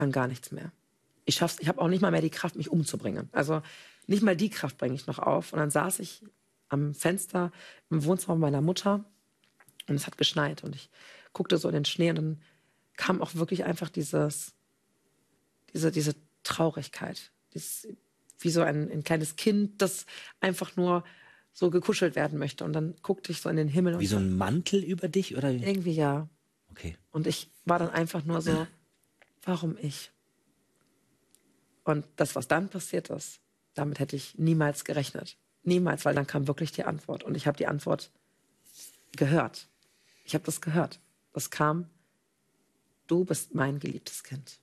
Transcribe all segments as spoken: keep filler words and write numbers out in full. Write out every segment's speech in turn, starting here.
an gar nichts mehr. Ich schaff's, ich habe auch nicht mal mehr die Kraft, mich umzubringen. Also nicht mal die Kraft bringe ich noch auf. Und dann saß ich am Fenster im Wohnzimmer meiner Mutter und es hat geschneit. Und ich guckte so in den Schnee und dann kam auch wirklich einfach dieses, diese, diese Traurigkeit. Dieses, wie so ein, ein kleines Kind, das einfach nur so gekuschelt werden möchte. Und dann guckte ich so in den Himmel. Wie und so ein Mantel über dich? Oder? Irgendwie ja. Okay. Und ich war dann einfach nur so, warum ich? Und das, was dann passiert ist, damit hätte ich niemals gerechnet. Niemals, weil dann kam wirklich die Antwort. Und ich habe die Antwort gehört. Ich habe das gehört. Das kam, du bist mein geliebtes Kind.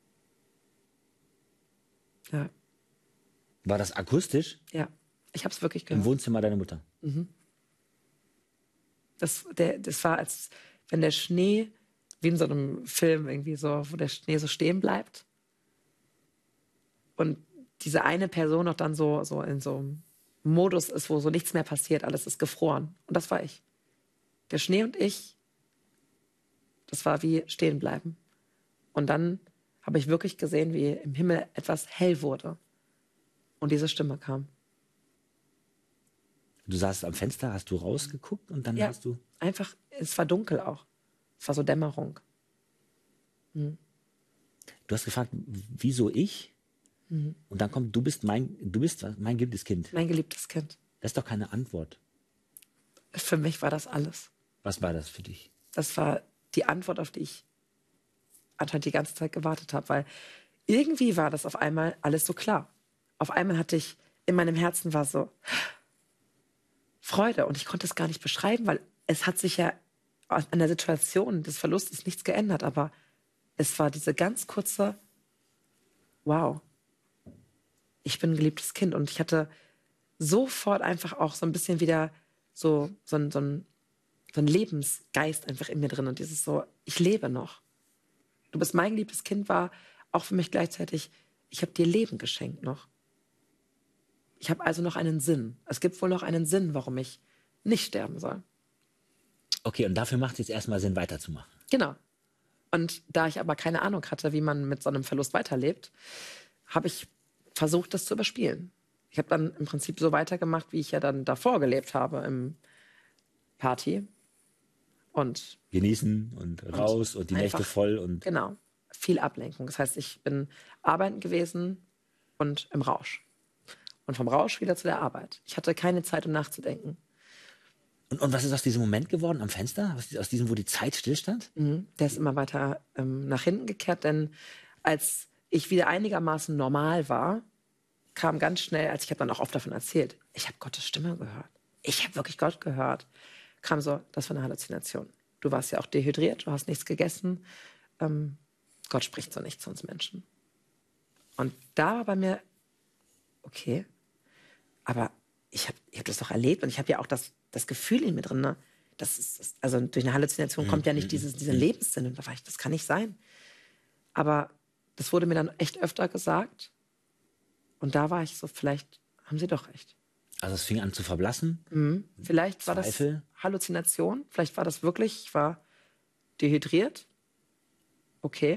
Ja. War das akustisch? Ja, ich habe es wirklich gehört. Im Wohnzimmer deiner Mutter? Mhm. Das, der, das war, als wenn der Schnee, wie in so einem Film irgendwie so, wo der Schnee so stehen bleibt. Und diese eine Person noch dann so, so in so einem Modus ist, wo so nichts mehr passiert, alles ist gefroren. Und das war ich. Der Schnee und ich, das war wie stehen bleiben. Und dann habe ich wirklich gesehen, wie im Himmel etwas hell wurde. Und diese Stimme kam. Du saßt am Fenster, hast du rausgeguckt und dann ja, hast du... einfach, es war dunkel auch. Es war so Dämmerung. Hm. Du hast gefragt, wieso ich? Mhm. Und dann kommt, du bist mein, du bist mein geliebtes Kind. Mein geliebtes Kind. Das ist doch keine Antwort. Für mich war das alles. Was war das für dich? Das war die Antwort, auf die ich anscheinend die ganze Zeit gewartet habe, weil irgendwie war das auf einmal alles so klar. Auf einmal hatte ich, in meinem Herzen war so Freude und ich konnte es gar nicht beschreiben, weil es hat sich ja an der Situation des Verlustes nichts geändert, aber es war diese ganz kurze wow, ich bin ein geliebtes Kind und ich hatte sofort einfach auch so ein bisschen wieder so, so, ein, so, ein, so ein Lebensgeist einfach in mir drin und dieses so, ich lebe noch. Du bist mein geliebtes Kind war auch für mich gleichzeitig, ich habe dir Leben geschenkt noch. Ich habe also noch einen Sinn. Es gibt wohl noch einen Sinn, warum ich nicht sterben soll. Okay, und dafür macht es jetzt erstmal Sinn, weiterzumachen. Genau. Und da ich aber keine Ahnung hatte, wie man mit so einem Verlust weiterlebt, habe ich versucht, das zu überspielen. Ich habe dann im Prinzip so weitergemacht, wie ich ja dann davor gelebt habe im Party. Und genießen und raus und, und die einfach, Nächte voll. Und genau, viel Ablenkung. Das heißt, ich bin arbeiten gewesen und im Rausch. Und vom Rausch wieder zu der Arbeit. Ich hatte keine Zeit, um nachzudenken. Und, und was ist aus diesem Moment geworden am Fenster? Was ist aus diesem, wo die Zeit stillstand? Mhm, der ist immer weiter ähm, nach hinten gekehrt, denn als ich wieder einigermaßen normal war, kam ganz schnell, als ich habe dann auch oft davon erzählt, ich habe Gottes Stimme gehört. Ich habe wirklich Gott gehört. Kam so, das war eine Halluzination. Du warst ja auch dehydriert, du hast nichts gegessen. Ähm, Gott spricht so nicht zu uns Menschen. Und da war bei mir, okay, aber ich habe ich hab das doch erlebt und ich habe ja auch das, das Gefühl in mir drin, ne? Das ist, also durch eine Halluzination kommt ja nicht dieses, dieser Lebenssinn. Und da war ich, das kann nicht sein. Aber das wurde mir dann echt öfter gesagt. Und da war ich so, vielleicht haben sie doch recht. Also es fing an zu verblassen? Mhm. Vielleicht Zweifel. war das Halluzination. Vielleicht war das wirklich, ich war dehydriert. Okay.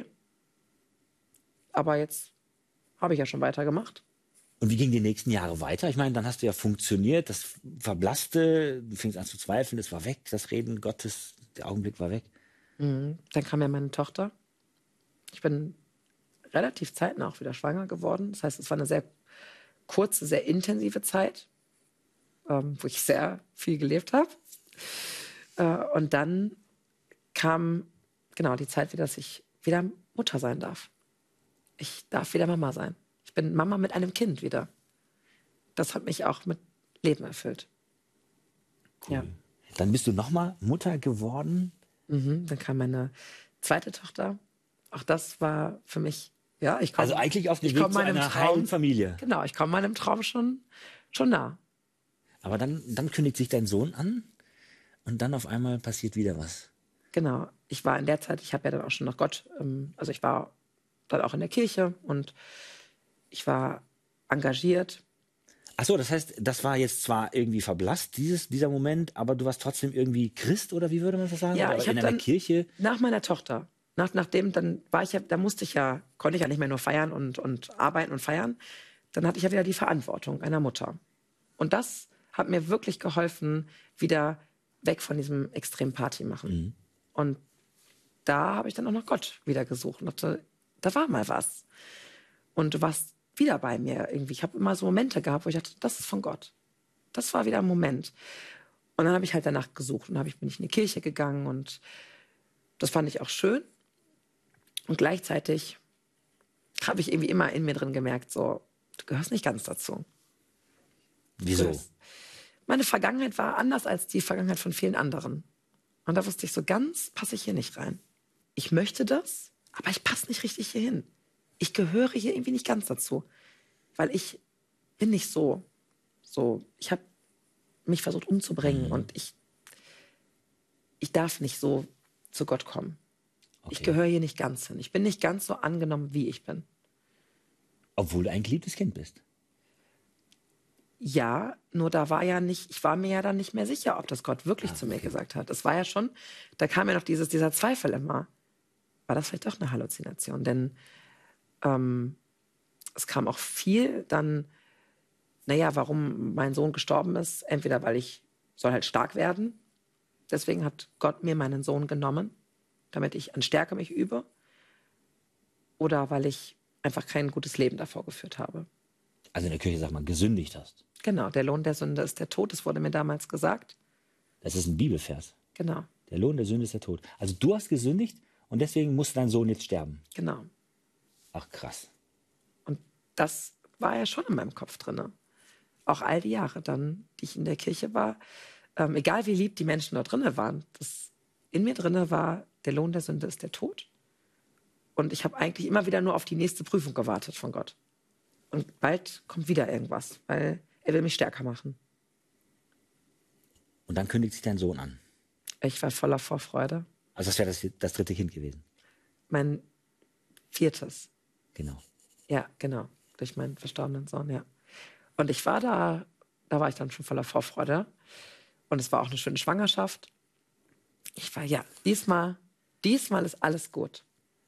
Aber jetzt habe ich ja schon weitergemacht. Und wie gingen die nächsten Jahre weiter? Ich meine, dann hast du ja funktioniert, das verblasste, du fingst an zu zweifeln, es war weg, das Reden Gottes, der Augenblick war weg. Mhm. Dann kam ja meine Tochter. Ich bin relativ zeitnah auch wieder schwanger geworden. Das heißt, es war eine sehr kurze, sehr intensive Zeit, ähm, wo ich sehr viel gelebt habe. Äh, und dann kam genau die Zeit wieder, dass ich wieder Mutter sein darf. Ich darf wieder Mama sein. Ich bin Mama mit einem Kind wieder. Das hat mich auch mit Leben erfüllt. Cool. Ja. Dann bist du nochmal Mutter geworden? Mhm, dann kam meine zweite Tochter. Auch das war für mich, ja, ich komme. Also eigentlich auf dem Weg zu einer heilen Familie. Genau, ich komme meinem Traum schon, schon nah. Aber dann, dann kündigt sich dein Sohn an und dann auf einmal passiert wieder was. Genau, ich war in der Zeit, ich habe ja dann auch schon nach Gott, ähm, also ich war dann auch in der Kirche und ich war engagiert. Ach so, das heißt, das war jetzt zwar irgendwie verblasst, dieses, dieser Moment, aber du warst trotzdem irgendwie Christ, oder wie würde man das sagen? Ja, oder ich in habe einer dann Kirche. nach meiner Tochter nach, nachdem, dann war ich ja, da musste ich ja, konnte ich ja nicht mehr nur feiern und, und arbeiten und feiern. Dann hatte ich ja wieder die Verantwortung einer Mutter. Und das hat mir wirklich geholfen, wieder weg von diesem extremen Party machen. Mhm. Und da habe ich dann auch noch Gott wieder gesucht und dachte, da war mal was. Und du warst wieder bei mir irgendwie. Ich habe immer so Momente gehabt, wo ich dachte, das ist von Gott. Das war wieder ein Moment. Und dann habe ich halt danach gesucht und habe ich bin ich in die Kirche gegangen und das fand ich auch schön. Und gleichzeitig habe ich irgendwie immer in mir drin gemerkt, so, du gehörst nicht ganz dazu. Wieso? Meine Vergangenheit war anders als die Vergangenheit von vielen anderen. Und da wusste ich, so ganz passe ich hier nicht rein. Ich möchte das, aber ich passe nicht richtig hier hin. Ich gehöre hier irgendwie nicht ganz dazu. Weil ich bin nicht so, so, ich habe mich versucht umzubringen Mhm. und ich, ich darf nicht so zu Gott kommen. Okay. Ich gehöre hier nicht ganz hin. Ich bin nicht ganz so angenommen, wie ich bin. Obwohl du ein geliebtes Kind bist. Ja, nur da war ja nicht, ich war mir ja dann nicht mehr sicher, ob das Gott wirklich Ah, zu mir okay. gesagt hat. Es war ja schon, da kam ja noch dieses, dieser Zweifel immer. War das vielleicht doch eine Halluzination? Denn ähm, es kam auch viel dann, naja, warum mein Sohn gestorben ist. Entweder weil ich soll halt stark werden. Deswegen hat Gott mir meinen Sohn genommen, damit ich an Stärke mich übe. Oder weil ich einfach kein gutes Leben davor geführt habe. Also in der Kirche sagt man, gesündigt hast. Genau, der Lohn der Sünde ist der Tod. Das wurde mir damals gesagt. Das ist ein Bibelvers. Genau, Der Lohn der Sünde ist der Tod. Also du hast gesündigt und deswegen muss dein Sohn jetzt sterben. genau. Ach krass. Und das war ja schon in meinem Kopf drin. Auch all die Jahre dann, die ich in der Kirche war. Ähm, egal wie lieb die Menschen dort drinnen waren, das in mir drinne war, der Lohn der Sünde ist der Tod. Und ich habe eigentlich immer wieder nur auf die nächste Prüfung gewartet von Gott. Und bald kommt wieder irgendwas, weil er will mich stärker machen. Und dann kündigt sich dein Sohn an. Ich war voller Vorfreude. Also das wäre das, das dritte Kind gewesen. Mein viertes. Genau. Ja, genau. Durch meinen verstorbenen Sohn, ja. Und ich war da, da war ich dann schon voller Vorfreude. Und es war auch eine schöne Schwangerschaft. Ich war, ja, diesmal, diesmal ist alles gut.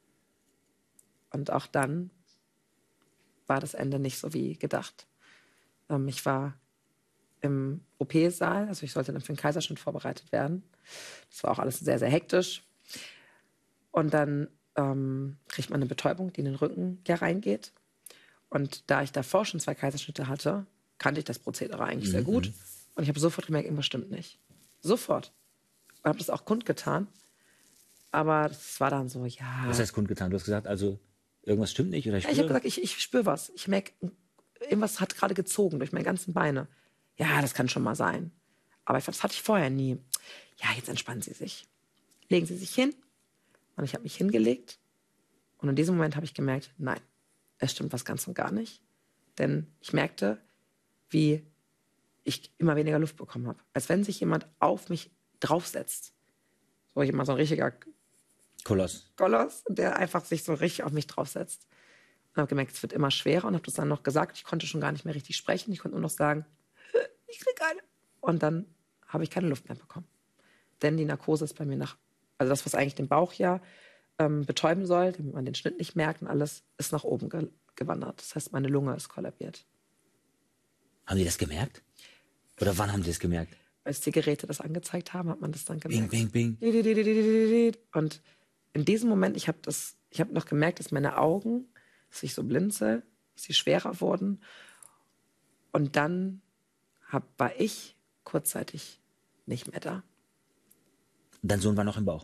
Und auch dann war das Ende nicht so wie gedacht. Ähm, ich war im O P-Saal, also ich sollte dann für den Kaiserschnitt vorbereitet werden. Das war auch alles sehr, sehr hektisch. Und dann ähm, kriegt man eine Betäubung, die in den Rücken ja reingeht. Und da ich davor schon zwei Kaiserschnitte hatte, kannte ich das Prozedere eigentlich sehr gut. Und ich habe sofort gemerkt, irgendwas stimmt nicht. Sofort. Und habe das auch kundgetan. Aber es war dann so, ja. Was heißt kundgetan? Du hast gesagt, also irgendwas stimmt nicht oder ich Ja, ich habe spüre? gesagt, ich, ich spüre was. Ich merke, irgendwas hat gerade gezogen durch meine ganzen Beine. Ja, das kann schon mal sein. Aber ich, das hatte ich vorher nie. Ja, jetzt entspannen Sie sich. Legen Sie sich hin. Und ich habe mich hingelegt. Und in diesem Moment habe ich gemerkt, nein, es stimmt was ganz und gar nicht. Denn ich merkte, wie ich immer weniger Luft bekommen habe. Als wenn sich jemand auf mich draufsetzt. So ich immer so ein richtiger Koloss. Koloss, der einfach sich so richtig auf mich draufsetzt. Und habe gemerkt, es wird immer schwerer und habe das dann noch gesagt. Ich konnte schon gar nicht mehr richtig sprechen. Ich konnte nur noch sagen, ich krieg eine. Und dann habe ich keine Luft mehr bekommen. Denn die Narkose ist bei mir nach, also das, was eigentlich den Bauch ja ähm, betäuben soll, damit man den Schnitt nicht merkt und alles, ist nach oben ge gewandert. Das heißt, meine Lunge ist kollabiert. Haben die das gemerkt? Oder wann haben die das gemerkt? Als die Geräte das angezeigt haben, hat man das dann gemerkt. Bing, bing, bing. Und in diesem Moment, ich habe das, ich habe noch gemerkt, dass meine Augen, dass ich so blinzel, dass sie schwerer wurden. Und dann hab, war ich kurzzeitig nicht mehr da. Dein Sohn war noch im Bauch.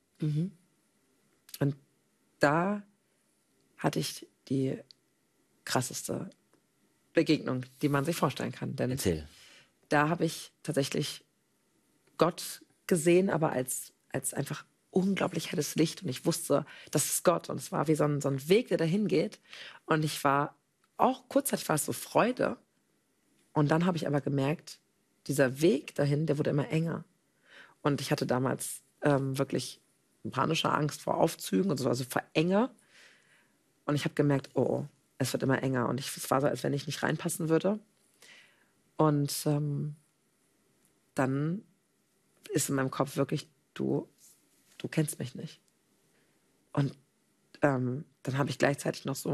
Und da hatte ich die krasseste Begegnung, die man sich vorstellen kann. Denn Erzähl. da habe ich tatsächlich Gott gesehen, aber als, als einfach unglaublich helles Licht. Und ich wusste, das ist Gott. Und es war wie so ein, so ein Weg, der dahin geht. Und ich war auch kurzzeitig war es so Freude. Und dann habe ich aber gemerkt, dieser Weg dahin, der wurde immer enger. Und ich hatte damals ähm, wirklich panische Angst vor Aufzügen und so, also vor Enge. Und ich habe gemerkt, oh, oh, es wird immer enger. Und ich, es war so, als wenn ich nicht reinpassen würde. Und ähm, dann ist in meinem Kopf wirklich, du, du kennst mich nicht. Und ähm, dann habe ich gleichzeitig noch so